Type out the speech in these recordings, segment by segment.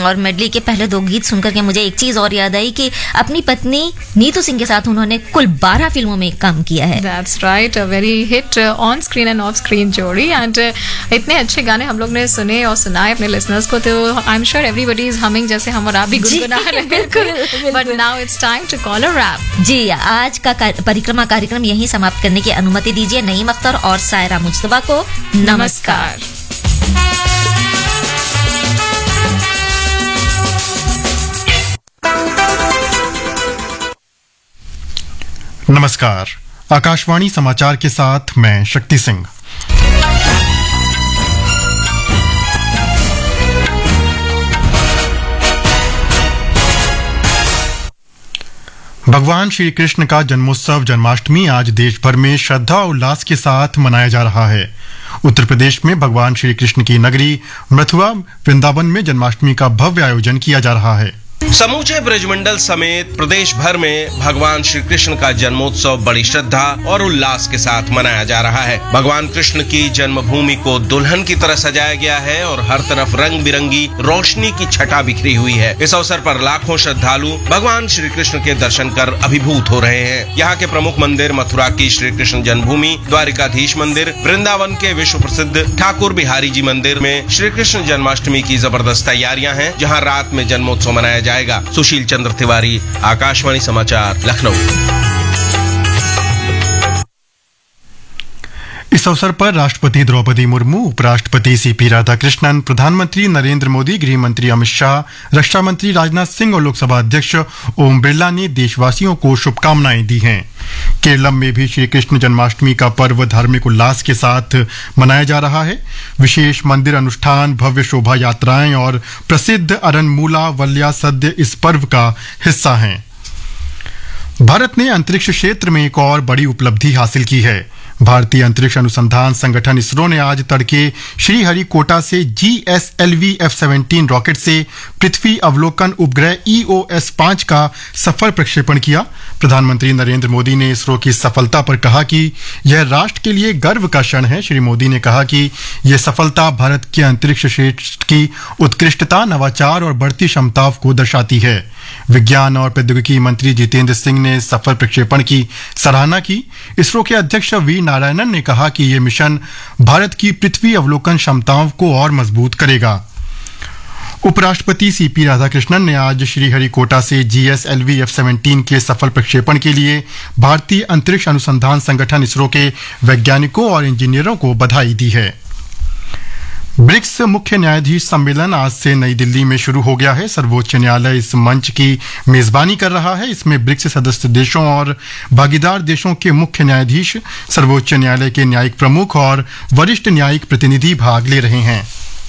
और मेडली के पहले 2 गीत सुनकर के मुझे एक चीज और याद आई कि अपनी पत्नी नीतू सिंह के साथ उन्होंने कुल 12 फिल्मों में काम किया है। That's right, a very hit on screen and off screen जोड़ी। एंड इतने अच्छे गाने हम लोग ने सुने और सुनाए अपने लिसनर्स को, तो I am sure everybody is humming जैसे हम और आप भी गुनगुना रहे हैं। बिल्कुल। But now it's time to call a rap. जी, आज का परिक्रमा कार्यक्रम यहीं समाप्त करने की अनुमति दीजिए। नईम अख्तर और सायरा मुज्तबा को नमस्कार। नमस्कार, आकाशवाणी समाचार के साथ मैं शक्ति सिंह। भगवान श्री कृष्ण का जन्मोत्सव जन्माष्टमी आज देश भर में श्रद्धा और उल्लास के साथ मनाया जा रहा है। उत्तर प्रदेश में भगवान श्री कृष्ण की नगरी मथुरा वृंदावन में जन्माष्टमी का भव्य आयोजन किया जा रहा है। समूचे ब्रजमंडल समेत प्रदेश भर में भगवान श्री कृष्ण का जन्मोत्सव बड़ी श्रद्धा और उल्लास के साथ मनाया जा रहा है। भगवान कृष्ण की जन्मभूमि को दुल्हन की तरह सजाया गया है और हर तरफ रंग बिरंगी रोशनी की छटा बिखरी हुई है। इस अवसर पर लाखों श्रद्धालु भगवान श्री कृष्ण के दर्शन कर अभिभूत हो रहे हैं। यहाँ के प्रमुख मंदिर मथुरा की श्री कृष्ण जन्मभूमि, द्वारिकाधीश मंदिर, वृंदावन के विश्व प्रसिद्ध ठाकुर बिहारी जी मंदिर में श्री कृष्ण जन्माष्टमी की जबरदस्त तैयारियां हैं, जहाँ रात में जन्मोत्सव मनाया जाएगा। सुशील चंद्र तिवारी, आकाशवाणी समाचार, लखनऊ। इस अवसर पर राष्ट्रपति द्रौपदी मुर्मू, उपराष्ट्रपति सीपी राधाकृष्णन, प्रधानमंत्री नरेंद्र मोदी, गृह मंत्री अमित शाह, रक्षा मंत्री राजनाथ सिंह और लोकसभा अध्यक्ष ओम बिरला ने देशवासियों को शुभकामनाएं दी हैं। केरलम में भी श्री कृष्ण जन्माष्टमी का पर्व धार्मिक उल्लास के साथ मनाया जा रहा है। विशेष मंदिर अनुष्ठान, भव्य शोभा यात्राएं और प्रसिद्ध अरनमूला वल्या सद्य इस पर्व का हिस्सा हैं। भारत ने अंतरिक्ष क्षेत्र में एक और बड़ी उपलब्धि हासिल की है। भारतीय अंतरिक्ष अनुसंधान संगठन इसरो ने आज तड़के श्रीहरिकोटा से GSLV F-17 रॉकेट से पृथ्वी अवलोकन उपग्रह EOS-5 का सफल प्रक्षेपण किया। प्रधानमंत्री नरेंद्र मोदी ने इसरो की सफलता पर कहा कि यह राष्ट्र के लिए गर्व का क्षण है। श्री मोदी ने कहा कि यह सफलता भारत के अंतरिक्ष क्षेत्र की उत्कृष्टता, नवाचार और बढ़ती क्षमताओं को दर्शाती है। विज्ञान और प्रौद्योगिकी मंत्री जितेंद्र सिंह ने सफल प्रक्षेपण की सराहना की। इसरो के अध्यक्ष वी नारायणन ने कहा कि यह मिशन भारत की पृथ्वी अवलोकन क्षमताओं को और मजबूत करेगा। उपराष्ट्रपति सीपी राधाकृष्णन ने आज श्रीहरिकोटा से GSLV F-17 के सफल प्रक्षेपण के लिए भारतीय अंतरिक्ष अनुसंधान संगठन इसरो के वैज्ञानिकों और इंजीनियरों को बधाई दी है। ब्रिक्स मुख्य न्यायाधीश सम्मेलन आज से नई दिल्ली में शुरू हो गया है। सर्वोच्च न्यायालय इस मंच की मेजबानी कर रहा है। इसमें ब्रिक्स सदस्य देशों और भागीदार देशों के मुख्य न्यायाधीश, सर्वोच्च न्यायालय के न्यायिक प्रमुख और वरिष्ठ न्यायिक प्रतिनिधि भाग ले रहे हैं।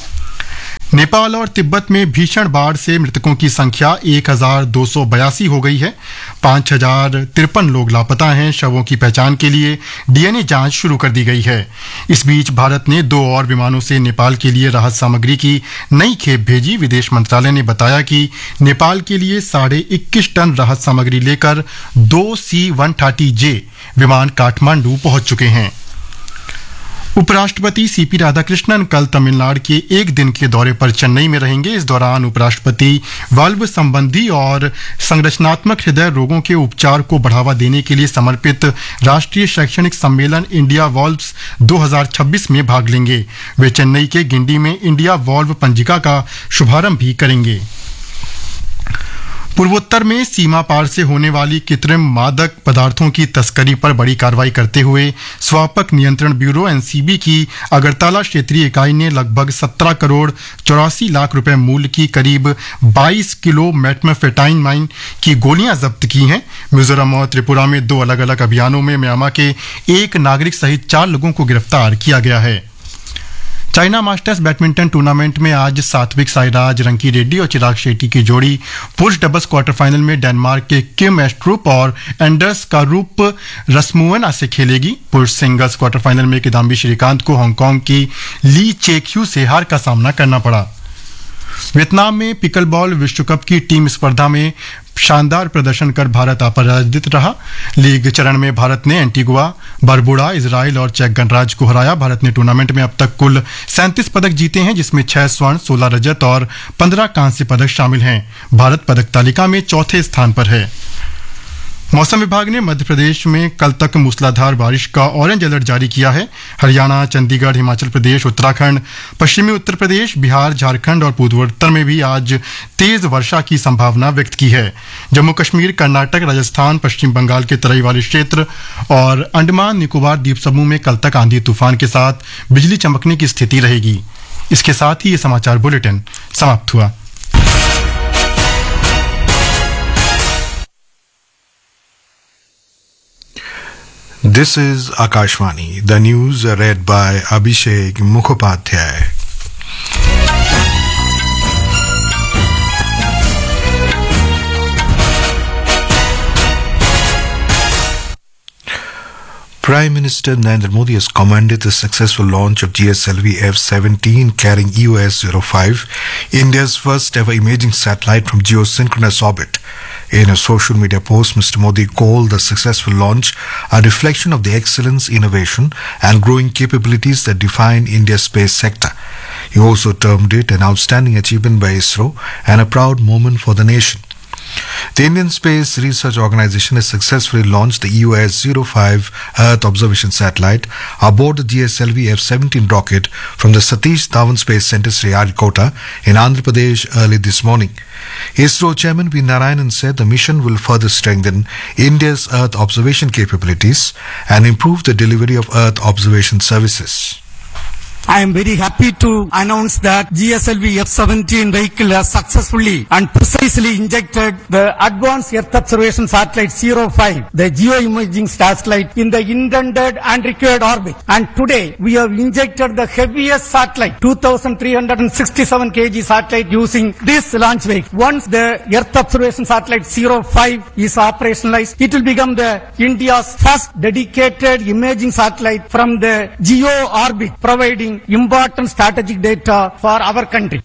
नेपाल और तिब्बत में भीषण बाढ़ से मृतकों की संख्या 1282 हो गई है। 5053 लोग लापता हैं। शवों की पहचान के लिए DNA जांच शुरू कर दी गई है। इस बीच भारत ने 2 और विमानों से नेपाल के लिए राहत सामग्री की नई खेप भेजी। विदेश मंत्रालय ने बताया कि नेपाल के लिए 21.5 टन राहत सामग्री लेकर 2 C-130J विमान काठमांडू पहुंच चुके हैं। उपराष्ट्रपति सीपी राधाकृष्णन कल तमिलनाडु के एक दिन के दौरे पर चेन्नई में रहेंगे। इस दौरान उपराष्ट्रपति वाल्व संबंधी और संरचनात्मक हृदय रोगों के उपचार को बढ़ावा देने के लिए समर्पित राष्ट्रीय शैक्षणिक सम्मेलन इंडिया वॉल्व्स 2026 में भाग लेंगे। वे चेन्नई के गिंडी में इंडिया वॉल्व पंजिका का शुभारंभ भी करेंगे। पूर्वोत्तर में सीमा पार से होने वाली कृत्रिम मादक पदार्थों की तस्करी पर बड़ी कार्रवाई करते हुए स्वापक नियंत्रण ब्यूरो NCB की अगरतला क्षेत्रीय इकाई ने लगभग 17 करोड़ 84 लाख रुपए मूल्य की करीब 22 किलो मेटमेफेटाइन की गोलियां जब्त की हैं। मिजोरम और त्रिपुरा में 2 अलग अलग अभियानों में म्यांमार के एक नागरिक सहित 4 लोगों को गिरफ्तार किया गया है। चाइना मास्टर्स बैडमिंटन टूर्नामेंट में आज सात्विक साईराज, रंकी रेड्डी और चिराग शेट्टी की जोड़ी पुरुष डबल्स क्वार्टर फाइनल में डेनमार्क के किम एस्ट्रूप और एंडर्स कारूप रस्मुअन से खेलेगी। पुरुष सिंगल्स क्वार्टर फाइनल में किदाम्बी श्रीकांत को हांगकांग की ली चेक्यू से हार का सामना करना पड़ा। वियतनाम में पिकलबॉल विश्व कप की टीम स्पर्धा में शानदार प्रदर्शन कर भारत अपराजित रहा। लीग चरण में भारत ने एंटीगुआ, बरबुडा, इजराइल और चेक गणराज्य को हराया। भारत ने टूर्नामेंट में अब तक कुल 37 पदक जीते हैं, जिसमें 6 स्वर्ण, 16 रजत और 15 कांस्य पदक शामिल हैं। भारत पदक तालिका में चौथे स्थान पर है। मौसम विभाग ने मध्य प्रदेश में कल तक मूसलाधार बारिश का ऑरेंज अलर्ट जारी किया है। हरियाणा, चंडीगढ़, हिमाचल प्रदेश, उत्तराखंड, पश्चिमी उत्तर प्रदेश, बिहार, झारखंड और पूर्वोत्तर में भी आज तेज वर्षा की संभावना व्यक्त की है। जम्मू कश्मीर, कर्नाटक, राजस्थान, पश्चिम बंगाल के तराई वाले क्षेत्र और अंडमान निकोबार द्वीप समूह में कल तक आंधी तूफान के साथ बिजली चमकने की स्थिति रहेगी। इसके साथ ही ये समाचार बुलेटिन समाप्त हुआ। This is Akashvani. The news read by Abhishek Mukhopadhyay. Prime Minister Narendra Modi has commended the successful launch of GSLV F-17 carrying EOS-05, India's first ever imaging satellite from geosynchronous orbit. In a social media post, Mr. Modi called the successful launch a reflection of the excellence, innovation and growing capabilities that define India's space sector. He also termed it an outstanding achievement by ISRO and a proud moment for the nation. The Indian Space Research Organisation has successfully launched the EOS-05 Earth Observation Satellite aboard the GSLV F-17 rocket from the Satish Dhawan Space Centre, Sriharikota in Andhra Pradesh early this morning. ISRO Chairman V. Narayanan said the mission will further strengthen India's Earth observation capabilities and improve the delivery of Earth observation services. I am very happy to announce that GSLV F-17 vehicle has successfully and precisely injected the Advanced Earth Observation Satellite 05, the geoimaging satellite, in the intended and required orbit. And today we have injected the heaviest satellite, 2,367 kg satellite, using this launch vehicle. Once the Earth Observation Satellite 05 is operationalized, it will become the India's first dedicated imaging satellite from the geo orbit, providing important strategic data for our country.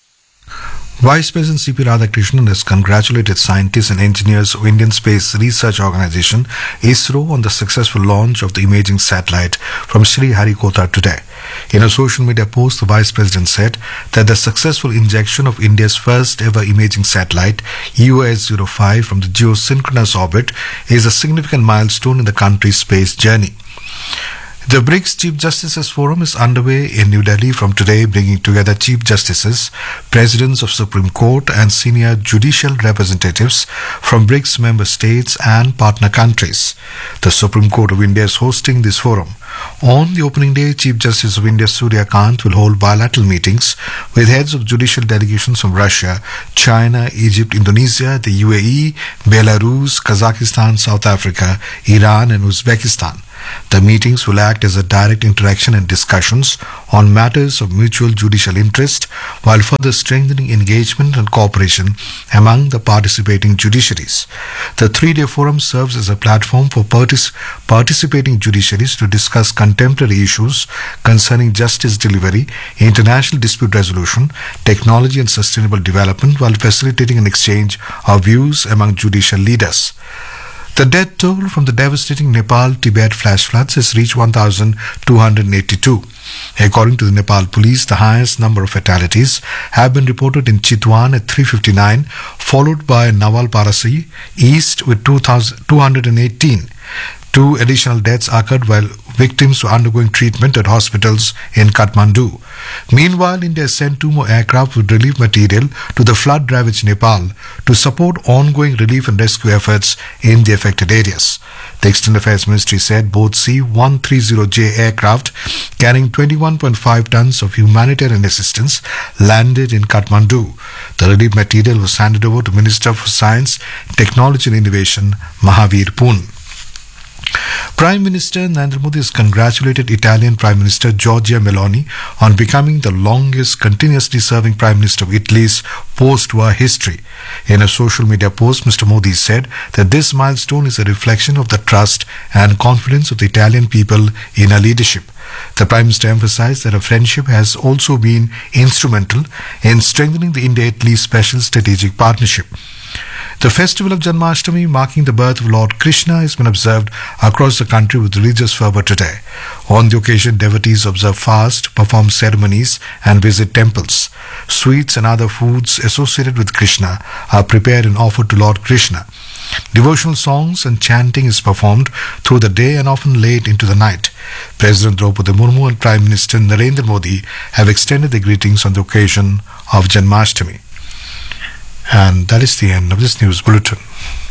Vice President C.P. Radhakrishnan has congratulated scientists and engineers of Indian Space Research Organisation ISRO on the successful launch of the imaging satellite from Sriharikota today. In a social media post, the Vice President said that the successful injection of India's first ever imaging satellite EOS-05 from the geosynchronous orbit is a significant milestone in the country's space journey. The BRICS Chief Justices Forum is underway in New Delhi from today, bringing together Chief Justices, Presidents of Supreme Court and senior judicial representatives from BRICS member states and partner countries. The Supreme Court of India is hosting this forum. On the opening day, Chief Justice of India Surya Kant will hold bilateral meetings with heads of judicial delegations from Russia, China, Egypt, Indonesia, the UAE, Belarus, Kazakhstan, South Africa, Iran and Uzbekistan. The meetings will act as a direct interaction and discussions on matters of mutual judicial interest while further strengthening engagement and cooperation among the participating judiciaries. The three-day forum serves as a platform for participating judiciaries to discuss contemporary issues concerning justice delivery, international dispute resolution, technology and sustainable development while facilitating an exchange of views among judicial leaders. The death toll from the devastating Nepal-Tibet flash floods has reached 1,282. According to the Nepal police, the highest number of fatalities have been reported in Chitwan at 359, followed by Nawalparasi East with 218. Two additional deaths occurred while victims were undergoing treatment at hospitals in Kathmandu. Meanwhile, India has sent 2 more aircraft with relief material to the flood-ravaged Nepal to support ongoing relief and rescue efforts in the affected areas. The External Affairs Ministry said both C-130J aircraft carrying 21.5 tons of humanitarian assistance landed in Kathmandu. The relief material was handed over to Minister for Science, Technology and Innovation, Mahavir Pun. Prime Minister Narendra Modi has congratulated Italian Prime Minister Giorgia Meloni on becoming the longest continuously serving Prime Minister of Italy's post-war history. In a social media post, Mr. Modi said that this milestone is a reflection of the trust and confidence of the Italian people in her leadership. The Prime Minister emphasized that her friendship has also been instrumental in strengthening the India-Italy special strategic partnership. The festival of Janmashtami, marking the birth of Lord Krishna, has been observed across the country with religious fervor today. On the occasion, devotees observe fast, perform ceremonies, and visit temples. Sweets and other foods associated with Krishna are prepared and offered to Lord Krishna. Devotional songs and chanting is performed through the day and often late into the night. President Draupadi Murmu and Prime Minister Narendra Modi have extended their greetings on the occasion of Janmashtami. And that is the end of this news bulletin.